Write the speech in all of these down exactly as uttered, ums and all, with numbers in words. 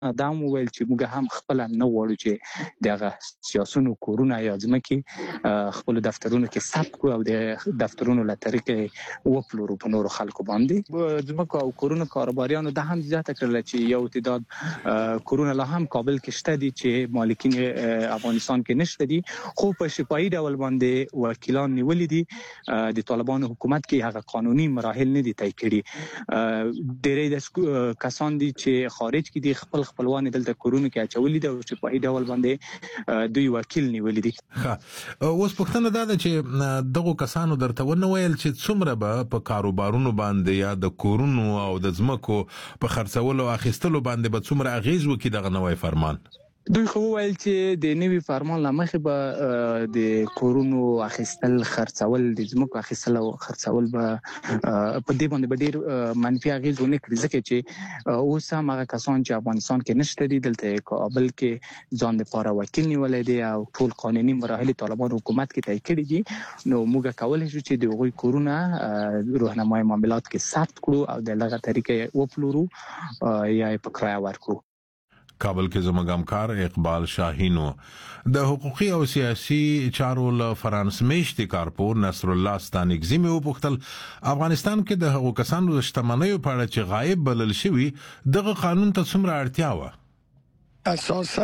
دا هم وویل چې موږ هم خپل نه غواړو چې دغه سیاسونو کورونه یا ځمکې خپل دفترونو کې ثبت کړو او د دفترونو له طریقې وپلورو په نورو خلکو باندې. ځمکو او کورونو کاروباریانو دا هم زیاته کړل چې یو تعداد کورونه لا هم کابل کې شته دي چې مالکین افغانستان کې نشته دي، خو په شفاهي ډول باندې وکیلان نیولې دي. د طالبانو حکومت کې هغه قانوني مراحل نه دي طی کړي. ډېری د کسان دي چې خارج کې دي خپل خپلوان دلته کورونه کې اچولي دي او چې په هیڅ ډول باندې دوی وکیل نیولې دي. ښه، اوس پوښتنه دا ده چې دغه کسانو درته ونه ویل چې څومره به په کاروبارونو باندې یا د کورونو او د ځمکو په خرڅولو او اخیستلو باندې به څومره اغیز وکړي دغه نوی فرمان؟ دوی خو وویل چې د نوي فرمان له مخې به د کورونو اخیستل، خرڅول، د ځمکو اخیستل او خرڅول به په دې باندې به ډېر منفي اغیز ونه کړي، ځکه چې اوس هم هغه کسان چې افغانستان کې نشته دي دلته کابل کې ځان لپاره وکیل نیولی دی او ټول قانوني مراحل طالبان حکومت کې طی کړي دي. نو موږ کولی شو چې د هغوی کورونه راهنمای معاملات کې ثبت کړو او د دغه طریقې وپلورو یا یې په کرایه ورکړو. کابل کې زموږ همکار اقبال شاهینو د حقوقي او سیاسي چارو له فرانس میشتي کارپور نصر الله ستانکزي مې وپوښتل افغانستان کې د هغو کسانو د شتمنیو په اړه چې غایب بلل شوي دغه قانون ته څومره اړتیا وه؟ اساساً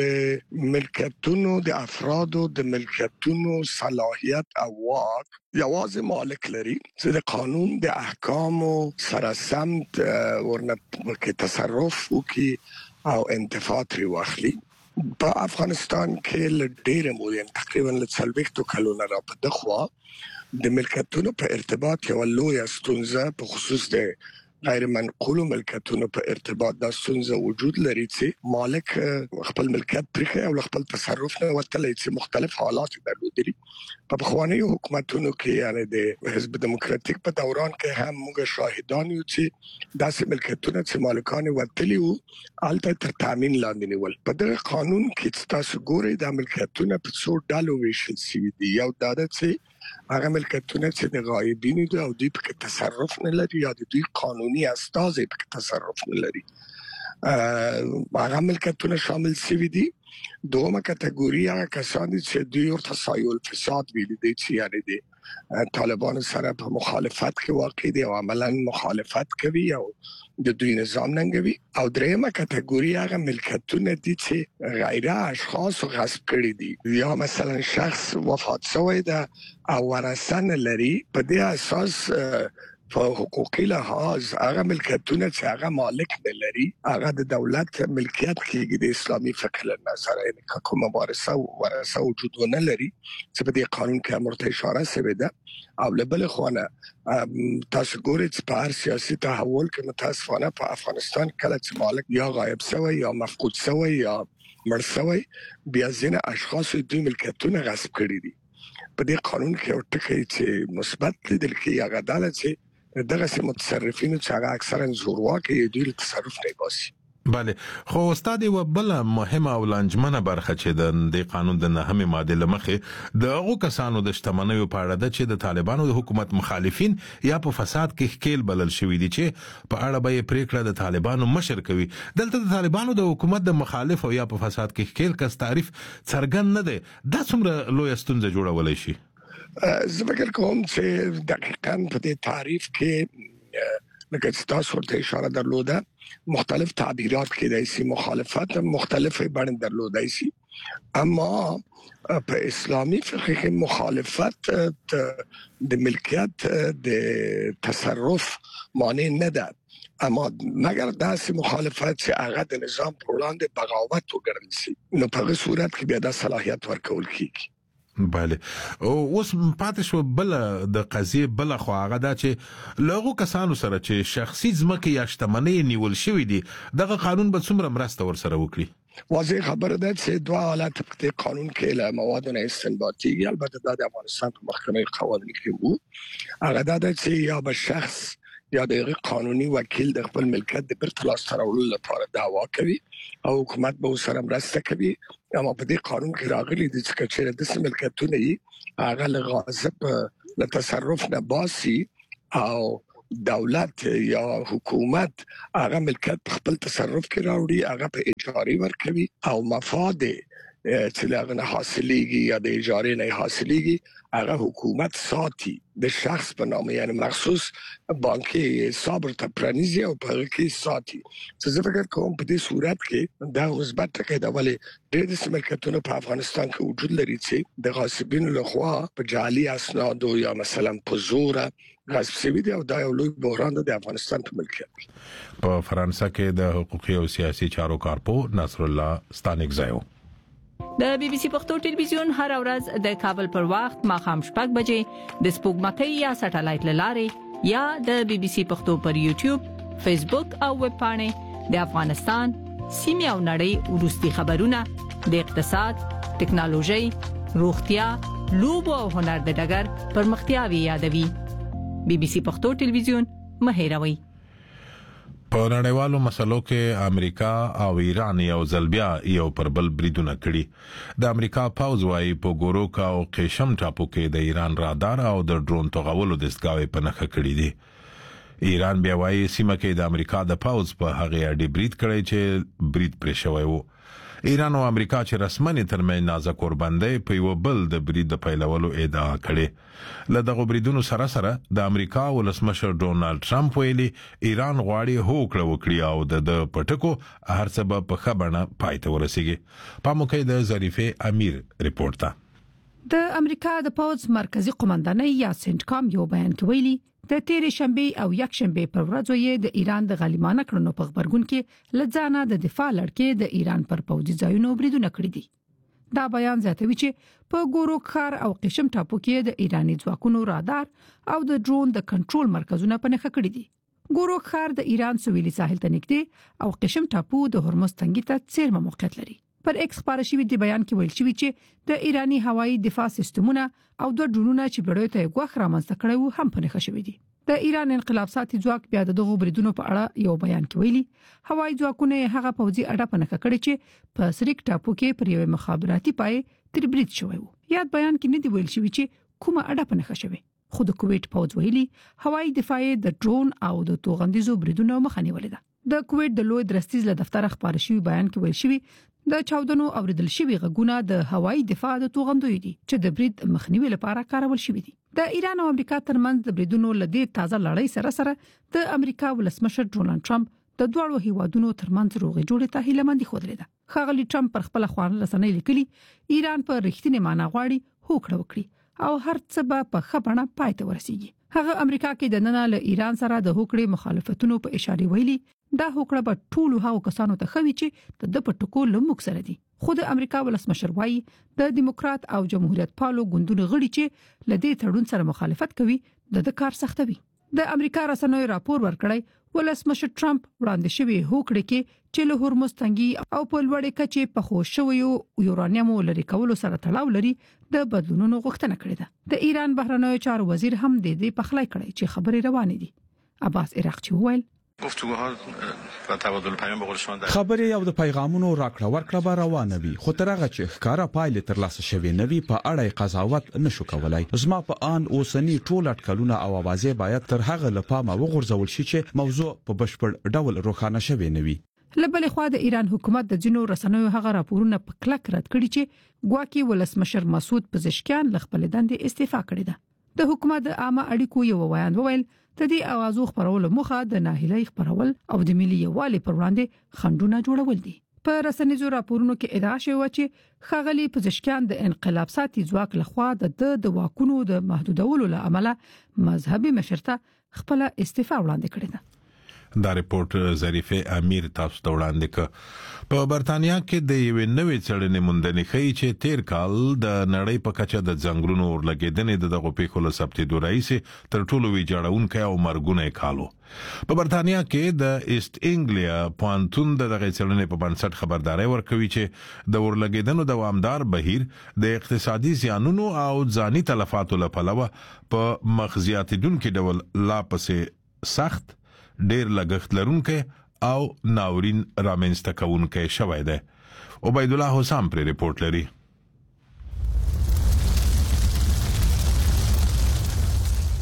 د ملکیتونو د افرادو د ملکیتونو صلاحیت او واک یوازې مالک لري چې د قانون د احکامو سره سمت ورنه کې تصرف وکړي او انتفاع ترې واخلي. په افغانستان کې له ډېرې مودې تقریبا له څلوېښتو کلونو را په دخوا د ملکیتونو په ارتباط یوه لویه ستونزه په خصوص د غیر منقولو ملکیتونو په ارتباط دا ستونزه وجود لري چې مالک خپل ملکیت پرېښی او له خپل تصرف نه وتلی چې مختلف حالات یې درلودلي. په پخوانیو حکومتونو کې یعنې د حزب دموکراتیک په دوران کې هم موږ شاهدان یو چې داسې ملکیتونه چې مالکان یې وتلي وو هلته تر تامین لاندې نیول. په دغه قانون کې چې تاسو ګورئ دا ملکیتونه په څو ډلو ویشل شوي دي. یو دا ده چې هغه ملکیتونه چې د غایبینو دي او دوی پکې تصرف نه لري یا د دوی قانوني استازی پکې تصرف نه لري، هغه ملکیتونه شامل شوي دي. دومه کټګوري هغه کسان دي چې دوی ورته سایه الفساد ویلي دي چې یعنې د طالبانو سره په مخالفت کې واقع دي او عملا مخالفت کوي او د دوی نظام ننګوي. او دریمه کټګوري هغه ملکیتونه دي چې غیره اشخاص غصب کړي دي یا مثلا شخص وفات شوی ده او ورثه نه لري، په دې اساس په حقوقي لحاظ هغه ملکیتونه چې هغه مالک نه لري هغه د دولت ملکیت کېږي د اسلامي فقه له نظره، یعنې که کومه وارثه ورثه وجود ونه لري چې په دې قانون کې هم ورته اشاره شوې ده. او له بلې خوا نه تاسو ګورئ چې په هر سیاسي تحول کې متاسفانه په افغانستان کله چې مالک یا غایب شوی یا مفقود شوی یا مړ شوی بیا ځینې اشخاص دوی ملکیتونه غصب کړي دي. په دې قانون کې یو ټکی چې مثبت لیدل کېږي هغه دا ده چې دغسې متصرفینو چې هغه اکثرا زورواکي دوی له تصرف نه باسي. بله، خو استاد یوه بله مهمه او لانجمنه برخه چې د دې قانون د نهمې مادې له مخې د هغو کسانو د شتمنیو په اړه ده چې د طالبانو د حکومت مخالفین یا په فساد کې ښکیل بلل شوي دي چې په اړه به یې پرېکړه د طالبانو مشر کوي. دلته د طالبانو د حکومت د مخالف او یا په فساد کې ښکیل کس تعریف څرګند نه دی. دا څومره لویه ستونزه جوړولی شي؟ زه فکر کوم چې دقیقاً په دې تعریف کې لکه چې تاسو ورته اشاره درلوده مختلف تعبیرات کېدای شي، مخالفت مختلفې بڼې درلودای شي، اما په اسلامي فقه کې مخالفت د ملکیت د تصرف معنی نه ده، اما مگر داسې مخالفت چې هغه د نظام پر وړاندې بغاوت وګڼل شي نو په هغه صورت کې بیا دا صلاحیت ورکول کېږي. بله، اوس پاتې شو بله د قضیې بله خوا هغه دا چې له هغو کسانو سره چې شخصي ځمکې یا شتمنۍ نیول شوي دي دغه قانون به څومره مرسته ورسره وکړي؟ واضح خبره ده چې دوه حالات په دې قانون کې له موادو نه استنباط کېږي. البته دا د افغانستان په محکمه قوانینو کې وو. هغه دا ده چې یا به شخص یا د هغې قانوني وکیل د خپل ملکیت د بیرته لاسته راوړلو لپاره دعوا کوي او حکومت به ورسره مرسته کوي. اما په دې قانون کې راغلي دي چې که چېرې داسې ملکیتونه وي هغه له غاصب له تصرف نه باسي او دولت یا حکومت هغه ملکیت خپل تصرف کې راوړي، هغه په اجاري ورکوي او مفاد چې هغه نه حاصلېږي یا د اجارې نه حاصلېږي هغه حکومت ساتي د شخص په نامه، یعنی مخصوص بانکي حساب ته پرانیزي او په هغه کې ساتي. څه فکر کوم په دې صورت کې دا مثبت ټکی دا ولې ډېر د ملکیتونو په افغانستان کې وجود لري چې د غاصبینو لخوا په جعلي اسنادو یا مثلا په زور غصب شوی دی او دا یو لوی بحران د افغانستان په ملکیت. په فرانسه کې د حقوقي او سیاسي چارو کارپو نصر الله ستانک ځایو. د بي بي سي پښتو ټلویزیون هر ورځ د کابل پر وخت ماخام شپږ بجې د سپوږمکۍ یا سټلایټ لارې یا د بي بي سي پښتو پر یوټیوب، فیسبوک او ویب پاڼې د افغانستان سیمه او نړۍ ورستي خبرونه د اقتصاد، ټکنالوژي، روغتیا، لوبو او هنر د ډګر پرمختیاوي یادوي. بي بي سي پښتو ټلویزیون مهیروي. په نړیوالو مسلو کې امریکا او ایران یو ځلبیا یو پر بل بریدونه کړي. د امریکا پاوز وايي په ګوروکا او قشم ټاپو کې د ایران رادار او د ډرون توغولو دستګاوې په نخښه کړې دي. ایران بیا وايي سیمه کې د امریکا د پاوز په هغه اړې برید کړی چې برید پرې شوی وو. ایران او امریکا چې رسمنی ترمن نازک قرباندې په یو بل د برید د پیلولو ادعا کړې. له دغه بریدونو سره سره د امریکا ولسمشر ډونالد ټرمپ ویلي ایران غواړي هوکړه وکړي او د پټکو هر څه په خبرنه پایته ورسیږي. په موکې د ظریفه امیر ریپورت تا د امریکا د پوز مرکزی قومندانۍ یا سنټکام یو بیان کې ویلي د تیرې شنبه او یک شنبه پر ورځ یې د ایران د غلیمانه کړنو په خبرګون کې لځانه د دفاع لړکې د ایران پر پوځي ځایونو بریدونه کړی دي. دا بیان زیاتوي چې په ګوروک ښار او قشم ټاپو کې د ایرانی ځواکونو رادار او د ډرون د کنټرول مرکزونه په نښه کړی دي. ګوروک ښار د ایران سویلي ساحل ته نږدې او قشم ټاپو د هرمز تنګي ته څیرمه موقعیت لري. پر ایکس خبر شوی دی بیان کې ویل شوی چې د ایرانی هوایي دفاع سیستمونه او د ډرونونو چې بړوي ته غوښ رامنځته کړي وو هم په نښه شوی دي. د ایران انقلاب ساتي ځواک بیا د دغو بریدونو په اړه یو بیان کې ویلي هوایي ځواکونه هغه پوځي اډه په نښه کړي چې په سریک ټاپو کې پر یو مخابراتي پای تر برید شوی وو. یاد بیان کې نه دی ویل شوی چې کومه اډه په نښه شوی. خو د کویت پوځ ویلي هوایي دفاع د ډرون او د توغندیزو بریدونو مخه نیولې ده. د کویت د لوی درستیز له دفتر خبر شوی بیان کې ویل شوی د چاودنو اوریدل شوی غږونه د هوایي دفاع د توغندوی دي چې د برید مخنیوي لپاره کارول شوی دي. د ایران او امریکا ترمنځ د بریدونو لدی تازه لړۍ سره سره د امریکا ولسمشر ډونالد ټرمپ د دوه هیوادونو ترمنځ روغې جوړې ته هیلمندي خوده ده. خغلی ټرمپ پر خپل خوان رسنۍ لیکلي ایران په رښتینی معنی غواړي هوکړه وکړي او هر څه به په خبرنه پای ته ورسیږي. هغه امریکا کې د نن له ایران سره د هوکړې مخالفتونو په اشاره ویلي دا هوکړه به ټولو هغو کسانو ته خوي چې د پټکو لمک سره دي. خو د امریکا ولسمشر وايي د دیموکرات او جمهوریت پالو ګوندونو غړي چې لدې تړون سره مخالفت کوي د د کار سختوي. د امریکا رسنیو راپور ورکړی ولسمشر ټرمپ وړاندې شوی هوکړه کې چې له هرمز تنګي او په لوړې کچې په خوشويو یورانیم لري کولو سره تړاو لري د بدلونونو غوښتنه کړې ده. د ایران بهرنیو چارو وزیر هم د دې په خلای کړی چې خبرې روانې دي. عباس عراقچی وویل گفتگوها و تبادل پیام به قول شما در خبرې او د پیغامونو راکړه ورکړه به روانه وي خو ترغه چې ښکارا پایلې تر لاسه شوي نوي په اړه قضاوت نشو کولای. زما په ان اوسنی ټول اټکلونه او اوازې باید تر هغه لپاره وغورځول شي چې موضوع په بشپړ ډول روښانه شوي نوي. لبل خو د ایران حکومت د جنو رسنیو هغه راپورونه په کلک رد کړي چې ګواکي ولسمشر مسعود پزشکیان ل خپل دندې استعفا کړې ده. د حکومت د عامه اړیکو یو ویان وویل د دې اوازو خبرولو مخه د ناهیلۍ خبرول او د ملي یووالي پر وړاندې خندونه جوړول دي. په رسنیزو راپورونو کې ادعا شوی چې خغلی پزشکیان د انقلاب ساتي ځواک لخوا د د واکونو د محدودولو لامل مذهبي مشرته خپل استعفا وړاندې کړې ده. دا ریپورت ظریفه امیر تاسو ته وړاندې ک. په برتانیا کې د یو نوې څېړنې موندنې ښیي چې تیر کال د نړۍ په کچه د ځنګلونو ورلګېدنې د دغه پیښو له ثبتېدو راهیسې تر ټولو ویجاړونکی او مرګونی کال و. په برتانیا کې د ایست انګلیا پوهنتون د دغه څېړنې په بنسټ خبرداري ورکوي چې د ورلګېدنو دوامدار بهیر د اقتصادي زیانونو او ځاني تلفاتو له پلوه په مخزیاتیدونکو ډول لا پسې سخت ډیر لګښت لرونکي او ناورین رامنځته کوونکي شوی دی. عبید الله حسام پر ریپورت لري.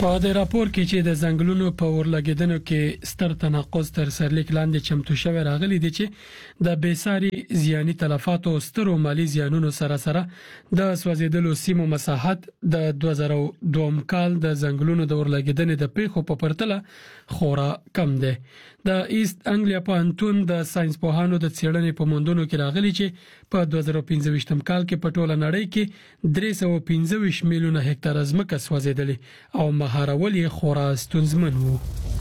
په د راپور کې چې د ځنګلونو په ورلګیدنو کې ستر تناقض تر سرلیک لاندې چمتو شوی راغلی دی چې د بیساري زیاني تلفات او سترو مالی زیانونو سره سره د سوځیدلو سیمو مساحت د دوه زره دوه کال د ځنګلونو د ورلګیدنې د پیښو په پرتله خورا کم دی. د ایست انګلیا پوهنتون د ساينس پوهانو د څېړنې په موندنو کې راغلي چې په دوه زره پنځه کال کې په ټوله نړۍ کې درې سوه پنځه میلیونه هکتار ځمکه سوځیدلې او مهارول یې خورا ستونزمن وو.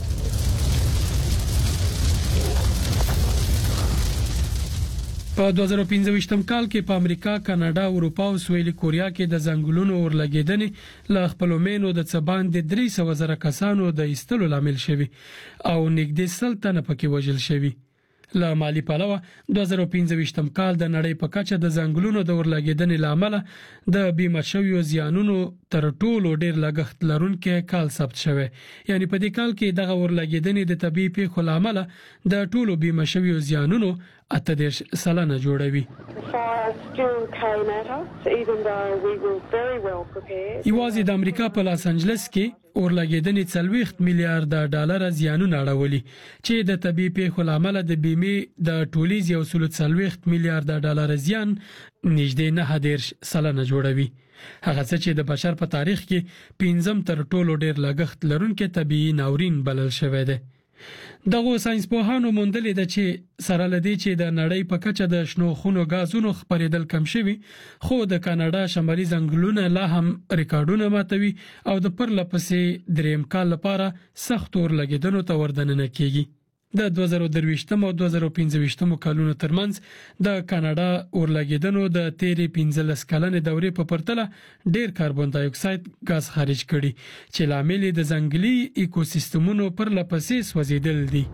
په دوه زره پنځه کال کې په امریکا، کاناډا، اروپا او سویلي کوریا کې د ځنګلونو اورلګیدنې له خپل مینو د څبان د درې سوه زره کسانو د ایستلو لامل شوی او نږدې سل تنه پکې وژل شوی. له مالی پلوه دوه زره پنځه کال د نړۍ په کچه د ځنګلونو د اورلګیدنې لامل د بیمه شویو زیانونو تر ټولو ډیر لګښت لرونکي کال ثبت شوی. یعنی په دې کال کې دغه اورلګیدنې د طبيعي پیښو لامل د ټولو بیمه شویو زیانونو اته دیرش سلنه جوړوي. یوازې د امریکا په لاس انجلس کې اورلګیدنې څلوېښت میلیارډ ډالر زیانونه اړولي چې د طبيعي پیښو لامل د بیمې د ټولیز یو سل څلوېښت میلیارډ ډالر زیان نږدې نه دیرش سلنه جوړوي. هغه څه چې د بشر په تاریخ کې پنځم تر ټولو ډیر لګښت لرونکي طبيعي ناورین بلل شوی دی. دغه ساينس پوهانو موندلې ده چې سره لدی چې د نړۍ په کچه د شنو خونو غازونو خپرېدل کم شوي، خو د کاناډا شمالي ځنګلونه لا هم ریکارډونه ماتوي او د پرله پسې دریم کال لپاره سخت اورلګیدنو ته وردننه کیږي. د دوه زره درویشتم او دوه زره پنځه کلونو ترمنځ د کاناډا اورلګیدنو د تیرې پنځلس کلنې دورې په پرتله ډیر کاربن ډای اکساید غاز خارج کړي چې لامل د ځنګلي ایکوسیستمونو پر لپسې سوځیدل دي.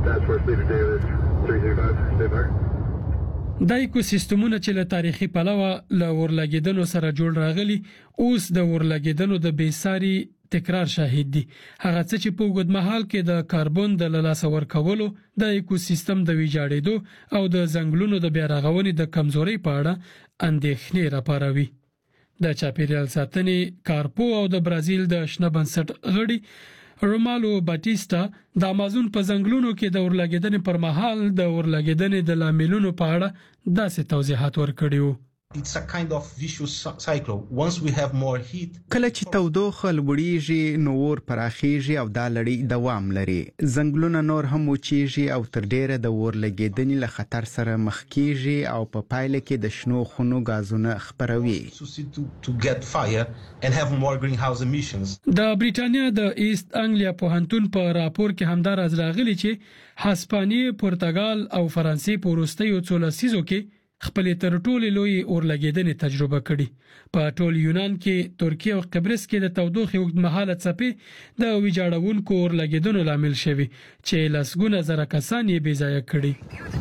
د ایکوسیستمونو چې له تاریخي پلوه له اورلګیدنو سره جوړ راغلي اوس د اورلګیدنو د بیساري تکرار شاهد دي. هغه څه چې په وګړد محل کې د کاربن د لاسه ورکولو، د ایکوسیستم د ویجاړېدو او د ځنګلونو د بیا رغونې د کمزوري په اړه اندېښنې راپاروي. د چاپیریال ساتنې کارپو او د برازیل د شنه بنسټ غړي رومالو باټیستا د امازون په ځنګلونو کې د اورلګیدنې پر مهال د اورلګیدنې د لاملونو په اړه داسې توضیحات ورکړي وو. It's a kind of vicious cycle. Once we have more heat, کله چې تودوخه لوړیږي نو اور پراخیږي او دا لړۍ دوام لري. ځنګلونه نور هم وچیږي او تر ډیره د اور لګیدنې له خطر سره مخ کیږي او په پایله کې د شنو خونو غازونه خپروي. to get fire and have more greenhouse emissions. د بریټانیا د ایست انګلیا پوهنتون په راپور کې همدار از راغلي چې هسپانیې، پرتګال او فرانسې په وروستیو څو لسیزو کې خپل تر ټولو لوی اورلګیدنې تجربه کړي. په ټول یونان کې، ترکیه او قبرس کې د تودوخې اوږدمهاله څپې د ویجاړونکو اورلګیدنو لامل شوي چې لسګونه زره کسان یې بې ځایه کړي.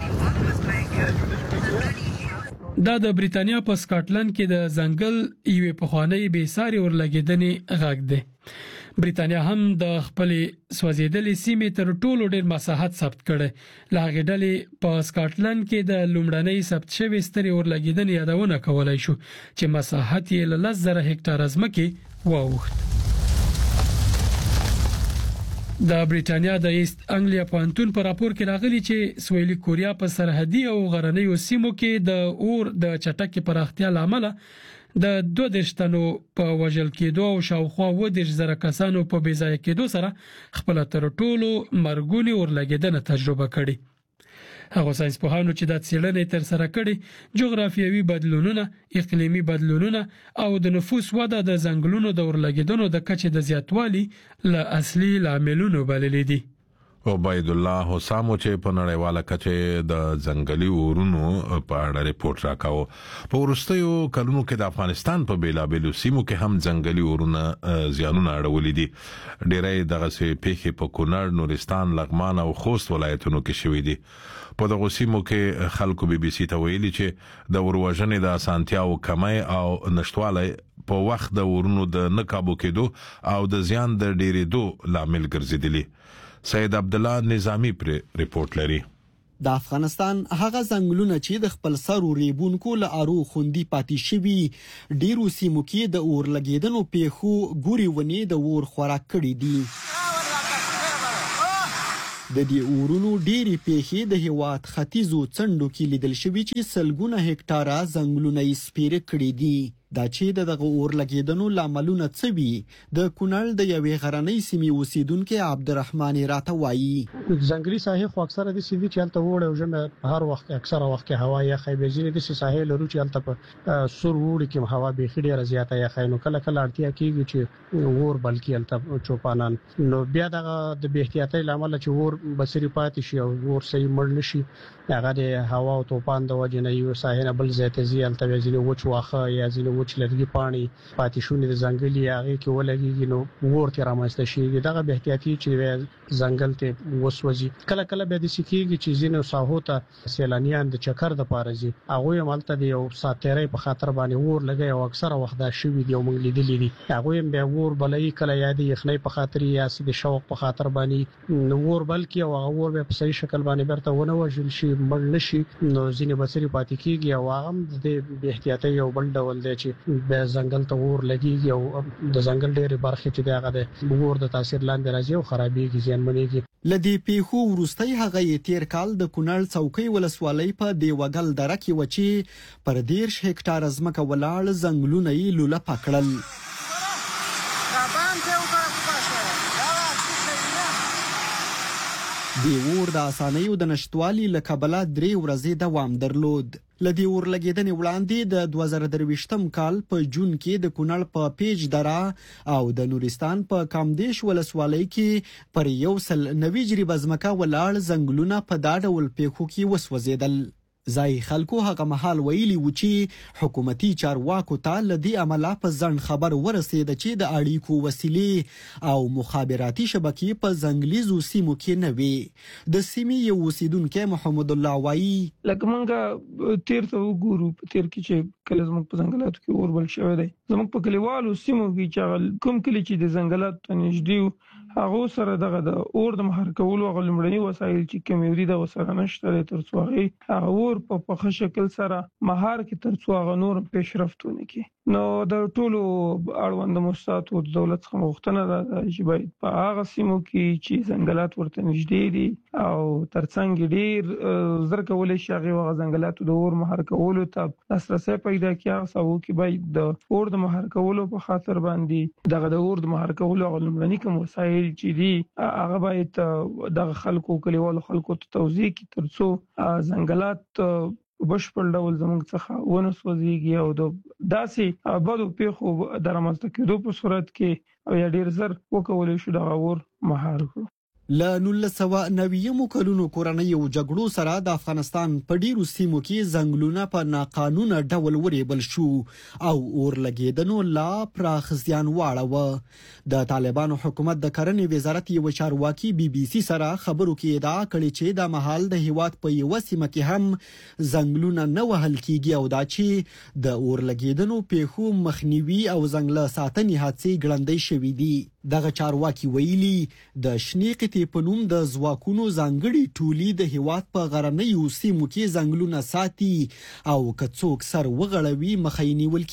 دا د بریټانیا په سکاټلند کې د ځنګل یوې پخوانۍ بېساري اورلګیدنې غږ دی. بریټانیا هم د خپل سوځیدلې سیمې تر ټولو ډیر مساحت ثبت کړي. لاغې ډلې په سکاټلند کې د لومړنۍ ثبت شوی ستري اورلګیدنې یادونه کولای شو چې مساحت یې له لس زره هکتار ځمکې واوښت. د بریټانیا د ایست انګلیا پوهنتون په راپور کې راغلي چې سویلي کوریا په سرحدي او غرنیو سیمو کې د اور د چټکې پراختیا لامل د دوه دیرش تنو په وژل کېدو او شاوخوا اووه دیرش زره کسانو په بې ځایه کېدو سره خپل تر ټولو مرګونې اورلګیدنه تجربه کړې. هغه ساينس پوهانو چې د څېړنې تر سره کړې جغرافیوي بدلونونه، اقلیمي بدلونونه او د نفوس وده د ځنګلونو د اورلګیدنو د کچې د زیاتوالي له اصلي لاملونو بللې دي. عبید الله حسامو چې په نړیواله کچه د ځنګلي اورونو په اړه ریپورت راکاو. په ورستیو کلونو کې د افغانستان په بیلابیلو سیمو کې هم ځنګلي اورونه زیانونه اړولې دي. ډېرې دغه سي پیښې په کونړ، نورستان، لغمان او خوست ولایتونو کې شوې دي. په دغه سیمو کې خلکو بي بي سي ته ویلي چې د وروژنې د اسانتیاو کمای او نشټواله په وخت د اورونو د نقابو کېدو او د زیان د ډېرېدو لامل ګرځېدلي. سید عبد الله نظامی پر ریپورت لري. د افغانستان هغه ځنګلونه چې د خپل سر ریبونکو له ارو خوندي پاتې شوي ډیرو سیمو کې د اور لګیدنو پیښو ګوري ونی د اور خوراک کړي دي. د دې اورونو ډېری پیښې د هیواد ختیځو څنډو کې لیدل شوي چې سلګونه هکټاره ځنګلونه یې سپیره کړي دي. دا چې د دغه اور لګیدنو لاملونه څه وي د کونړ د یوې غرنۍ سیمې اوسیدونکو عبدالرحمن راته وایي. ځنګلي ساحې خو اکثره د سیدي چې هلته وړه او ژمه هر وخت اکثره وخت کې هوا یخې به ځینې د ساحې لرو چې هلته په سور وړي کې هوا به خډه رضایت یخې نو کله کله اړتیا کیږي چې اور بلکې هلته چوپانان نو بیا دغه د بې احتیاطۍ لامل چې اور بصری پاتې شي او اور صحیح مړ نشي هغه د هوا او طوفان د وجې نه یو ساحې نه بل ځای ته ځي هلته ځینې وچ واخه یا ځینې وچ لرګي پاڼې پاتې شونې د ځنګلي هغې کې ولګېږي نو اور ترې رامنځته شي. دغه بې احتیاطي چې ځنګل ته وسوځي کله کله بیا داسې کېږي چې ځینې ساحو ته سیلانیان د چکر دپاره ځي هغوی هم هلته د یو ساعت تېرۍ په خاطر باندې اور لګوي او اکثره وخت دا شوي دي او موږ لیدلي دي. هغوی هم بیا اور بلوي کله یا د یخنۍ په خاطر یا د شوق په خاطر باندې نو اور بل کې او هغه اور بیا په صحیح شکل باندې بیرته ونه وژل شي مړ نه شي نو ځینې بصري پاتې کېږي او هغه هم د بې احتیاطۍ یو بل ډول دی چې بیا ځنګل ته اور لګېږي او د ځنګل ډېرې برخې چې دی هغه د اور د تاثیر لاندې راځي او خرابېږي زیانمنېږي. له دې پیښو وروستی هغه یې تیر کال د کونړ څوکۍ ولسوالۍ په دیوګل دره کې و چې پر دېرش هکټاره ځمکه ولاړ ځنګلونه یې لولپه کړل. د اور د اسانیو د نشټوالي له کبله درې ورځې دوام درلود. له دې اور لګیدنې وړاندې د دوه زره درویشتم کال په جون کې د کونړ په پیج دره او د نورستان په کامدیش ولسوالۍ کې پر یو سل نوي جریبه ځمکه ولاړ ځنګلونه په دا ډول پیښو کې وسوځېدل. ځای خلکو هغه مهال ویلي و چې حکومتي چارواکو ته له دې عمله په ځنډ خبر ورسېده چې د اړیکو وسیلې او مخابراتي شبکې په ځنګلیزو سیمو کې نه وي. د سیمې یو اوسیدونکی محمد الله وایي لکه موږ تیر ته وګورو په تیر کې چې کله زموږ په ځنګلاتو کې اور بل شوی دی زموږ په کلیوالو سیمو کې چې کوم کلی چې د ځنګلاتو ته نږدې هغه سره دغه د اور د مهار کولو غو لمړني وسایل چې کمیوري د وسره نشته تر څو هغه اور په پخه شکل سره مهار کې تر څو هغه نور پیشرفتونه کې نو د ټولو اړوند مؤسساتو د دولت څخه غوښتنه ده چې باید په هغه سیمو کې چې ځنګلات ورته نږدې دي او ترڅنګ ډیر زر کولای شي هغه ځنګلاتو د اور مهار کولو ته لاسرسي پیدا کړي هغه سبو کې باید د اور د مهار کولو په خاطر باندې دغه د اور د مهار کولو غو لمړني کوم وسایل چې دي هغه باید د خلکو کلیوالو خلکو ته توضیح کی ترڅو ځنګلات بشپړ ډول زموږ څخه ونه سوځيږي او د داسې بدو پیښو د رامنځته کېدو په صورت کې او یا ډیر زر وکولای شو د اور مهار کړو. له نولس سوه نوي کلونو کورنیو جګړو سره د افغانستان په ډیرو سیمو کې ځنګلونه په ناقانونه ډول وریبل شو او اور لګیدنو لا پراخ زیان واړوه. د طالبانو حکومت د کرنې وزارت یو چارواکي بي بي سي سره خبرو کې ادعا کړې چې د محل د هیواد په یو سیمه کې هم ځنګلونه نه وهل کیږي او دا چې د اور لګیدنو پیښو مخنیوي او ځنګل ساتنې هڅې ګړندۍ شوې دي. دغه چارواکي ویلي د شنیقې په نوم د ځواکونو ځانګړي ټولي د هیواد په غرنیو سیمو کې ځنګلونه ساتي او که څوک سر وغړوي مخه یې نیول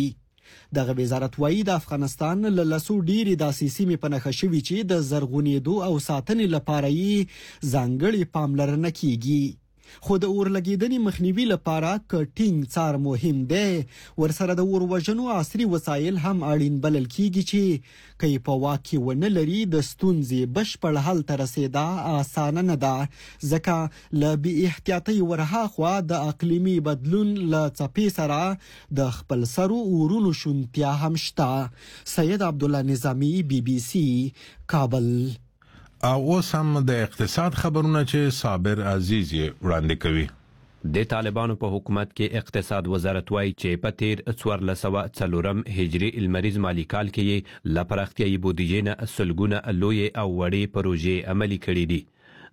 کیږي. دغه وزارت وایي د افغانستان له لسو ډیرې داسې سیمې په نښه شوي چې د زرغونېدو او ساتنې لپاره یې ځانګړې پاملرنه کیږي. خو د اور لګیدنې مخنیوي لپاره کټینګ څار مهم دی ورسره د اور وژنو عصري وسایل هم اړین بلل کیږي چې کای په واقع ونه لري د ستونزې بشپړ حل تر رسیدا اسانه نه ده ځکه ل بی احتیاطي ورها خو د اقلیمي بدلون ل څپې سره د خپل سرو اورونو شونتیا هم شته. سید عبد الله نظامی بی بی سی کابل. او اوس هم د اقتصاد خبرونه چې صابر عزیز یې وړاندې کوي. د طالبانو په حکومت کې اقتصاد وزارت وایي چې په تیر څوارلس سوه څلورم هجري المریز مالي کال کې له پراختیايي بودیجې نه سلګونه لویې او وړې پروژې عملي کړې دي.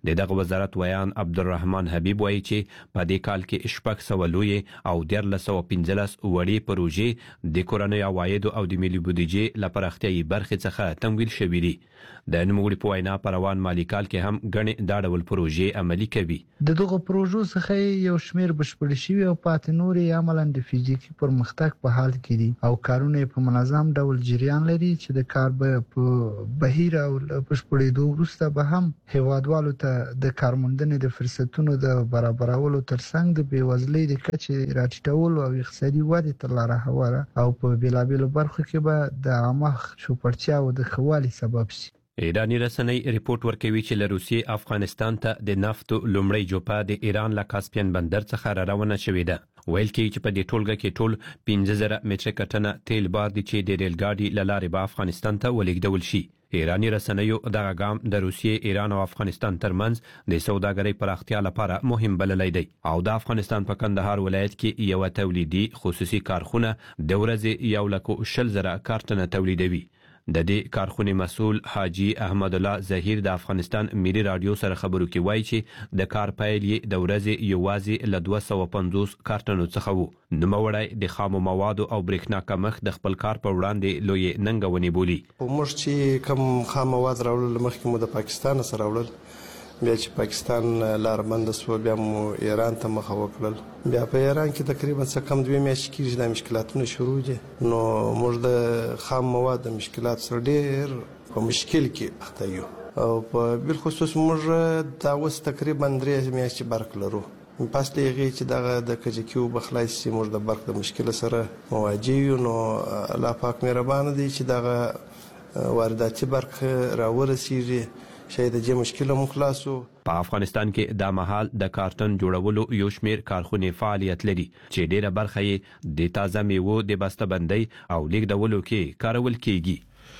د دغه وزارت ویان عبدالرحمن حبیب وایي چې په دې کال کې شپږ سوه لوی او دیارلس سوه پنځلس وړې پروژې د کورنۍ عوایدو او د ملي بودیجې له پراختیایي برخې څخه تمویل شوي دي. د نوموړي په وینا په روان مالي کال کې هم ګڼې دا ډول پروژې عملي کوي. د دغه پروژو څخه یو شمېر بشپړ شوي او پاتې نورې عملاً د فزیکي پرمختګ په حال کې دي او کارونه په منظم ډول جریان لري چې د کار به په بهیر او بشپړېدو وروسته به هم هیوادوالو ته د کارموندنې د فرصتونو د برابرولو ترڅنګ د بېوزلۍ د کچې راټیټولو او اقتصادي ودې ته لاره هواره او په بېلابېلو برخو کې به د عامه شوپړتیاو د ښه والي سبب شي. ایرانی رسنۍ ریپورت ورکوي چې له روسیې افغانستان ته د نفتو لومړی جوپه د ایران له کاسپین بندر څخه را روانه شوې ده. ویل کېږي چې په دې ټولګه کې ټول پنځه زره متره ټنه تیل بار دي چې د ریل ګاډي له لارې به افغانستان ته ولېږدول شي. ایرانی رسنیو دغه ګام د روسیې، ایران او افغانستان ترمنځ د سوداګرۍ پراختیا لپاره مهم بللی دی او د افغانستان په کندهار ولایت کې یو تولیدي خصوصي کارخونه د ورځې یو لک شل زره کارټنه تولیدوي. د دې کارخونې مسؤل حاجی احمد الله ظهیر د افغانستان ملي رادیو سره خبرو کې وایي چې د کار پیل یې د ورځې یوازې له دوه سوه پنځوس کارټنو څخه وو. نوموړی د خامو موادو او برېښنا کمښت د خپل کار په وړاندې لویې ننګونې بولي. موږ چې کوم خام مواد راوړل مخکې مو د پاکستان سره راوړل، بیا چې پاکستان لار بند شو بیا مو ایران ته مخه وکړل. بیا په ایران کې تقریبا څه کم دوه میاشتې کېږي د مشکلاتونو شروع دي. نو موږ د خام مواد د مشکلات سره ډېر په مشکل کې اخته یو او په بالخصوص موږ دا اوس تقریبا درې میاشتې برق لرو. پس له هغې چې دغه د کجکي اوبه خلاص شي موږ د برق د مشکل سره مواجه یو. نو الله پاک مهربانه دی چې دغه وارداتي برق راورسیږي شاید د مشکل هم خلاصو. په افغانستان کې د مهال د کارتن جوړولو یو شمیر کارخونې فعالیت لري چې ډیره برخه یې د تازه میوو د بسته‌بندۍ او لیږدولو کې کارول کیږي.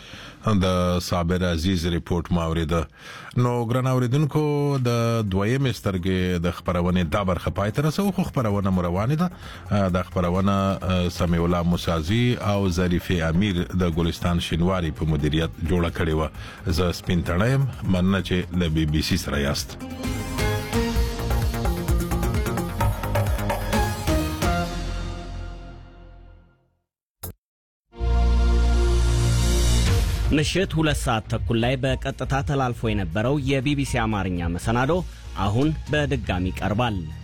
د صابر عزیز ریپورت ماوریده. نو ګران اوریدونکو د دویم سترګې د خبرونه د برخه پای تر سو خو خبرونه مروانه ده. د خبرونه سمیع الله موسازی او ظریف امیر د ګلستان شینواری په مدیریت جوړه کړې و. ز سپین تړایم مننه چې د بي بي سي سره یاست. ምሽት ሁለት ሰዓት ተኩል ላይ በቀጥታ ተላልፎ የነበረው የቢቢሲ አማርኛ መሰናዶ አሁን በድጋሚ ቀርባል።